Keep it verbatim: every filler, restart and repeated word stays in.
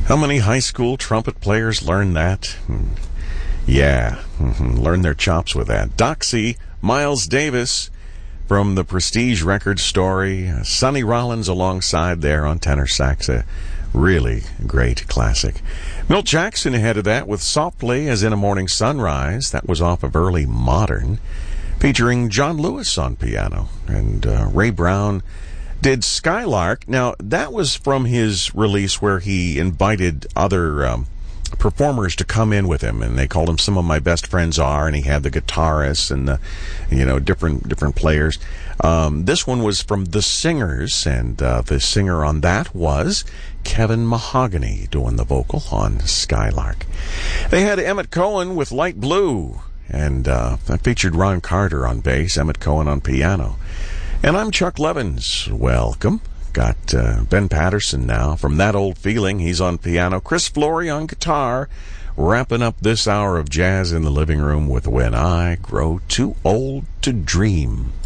How many high school trumpet players learn that? Yeah, learn their chops with that. Doxy, Miles Davis from the Prestige Records story. Sonny Rollins alongside there on tenor sax. A really great classic. Milt Jackson ahead of that with Softly as in a Morning Sunrise. That was off of Early Modern, featuring John Lewis on piano. And uh, Ray Brown did Skylark. Now, that was from his release where he invited other um, performers to come in with him, and they called him Some of My Best Friends Are, and he had the guitarists and the, you know, different different players. Um, this one was from The Singers, and uh, the singer on that was Kevin Mahogany doing the vocal on Skylark. They had Emmett Cohen with Light Blue, and uh, that featured Ron Carter on bass, Emmett Cohen on piano. And I'm Chuck Levins. Welcome. Got uh, Ben Patterson now from That Old Feeling. He's on piano. Chris Flory on guitar. Wrapping up this hour of jazz in the living room with When I Grow Too Old to Dream.